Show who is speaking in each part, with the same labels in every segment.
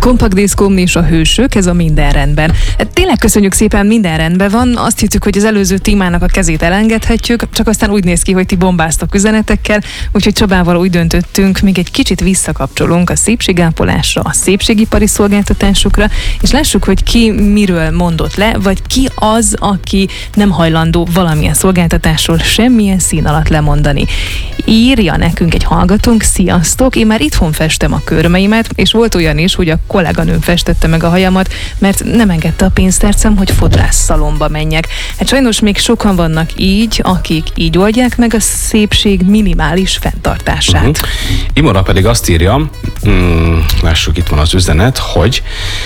Speaker 1: Kompakt Diszkó és a Hősök, ez a Minden rendben. Tényleg köszönjük szépen, minden rendben van. Azt hittük, hogy az előző témának a kezét elengedhetjük, csak aztán úgy néz ki, hogy ti bombáztok üzenetekkel, úgyhogy Csabával úgy döntöttünk, még egy kicsit visszakapcsolunk a szépségápolásra, a szépségipari szolgáltatásokra, és lássuk, hogy ki miről mondott le, vagy ki az, aki nem hajlandó valamilyen szolgáltatásról semmilyen szín alatt lemondani. Írja nekünk egy hallgatónk: sziasztok, én már itthon festem a körmeimet, és volt olyan is, hogy a kolléganőm festette meg a hajamat, mert nem engedte a pénztárcám, hogy fodrásszalomba menjek. Hát sajnos még sokan vannak így, akik így oldják meg a szépség minimális fenntartását.
Speaker 2: Imora pedig azt írja, lássuk, itt van az üzenet, hogy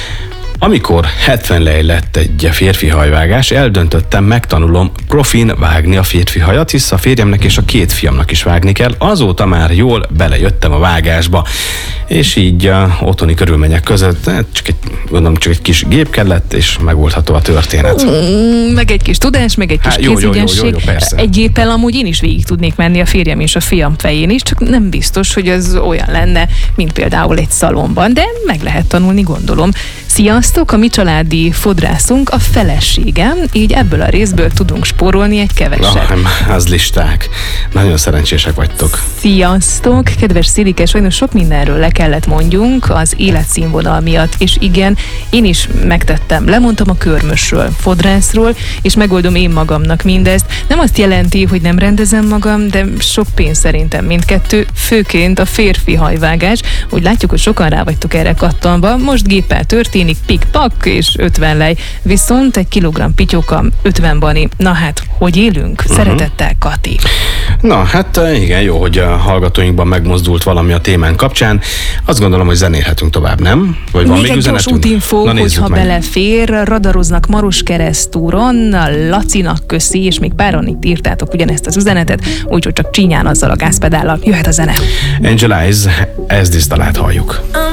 Speaker 2: amikor 70 lej lett egy férfi hajvágás, eldöntöttem, megtanulom profin vágni a férfi hajat, hisz a férjemnek és a 2 fiamnak is vágni kell. Azóta már jól belejöttem a vágásba. És így otthoni körülmények között csak egy kis gép kellett, és megoldható a történet.
Speaker 1: Meg egy kis tudás, meg egy kis kézügyesség.
Speaker 2: Jó,
Speaker 1: egy géppel amúgy én is végig tudnék menni a férjem és a fiam fején is, csak nem biztos, hogy ez olyan lenne, mint például egy szalonban, de meg lehet tanulni, gondolom. Sziasztok, a mi családi fodrászunk a feleségem, így ebből a részből tudunk spórolni egy keveset.
Speaker 2: Az listák. Nagyon szerencsések vagytok.
Speaker 1: Sziasztok, kedves Szilike, sajnos sok mindenről le kellett mondjunk az életszínvonal miatt, és igen, én is megtettem, lemondtam a körmösről, fodrászról, és megoldom én magamnak mindezt. Nem azt jelenti, hogy nem rendezem magam, de sok pénz szerintem mindkettő, főként a férfi hajvágás. Úgy látjuk, hogy sokan rá vagytok erre kattanva, most géppel történik, pik-pak és 50 lej, viszont egy kilogramm pityóka 50 bani. Na hát, hogy élünk? Szeretettel, Kati.
Speaker 2: Na hát igen, jó, hogy a hallgatóinkban megmozdult valami a témán kapcsán. Azt gondolom, hogy zenélhetünk tovább, nem? Vagy van még
Speaker 1: egy
Speaker 2: üzenetünk?
Speaker 1: gyors útinfó, hogyha belefér, radaroznak Maroskeresztúron, Lacinak köszi, és még páran itt írtátok ugyanezt az üzenetet, úgyhogy csak csínyán azzal a gázpedállal jöhet a zene.
Speaker 2: Angel Eyes, ez dalát halljuk.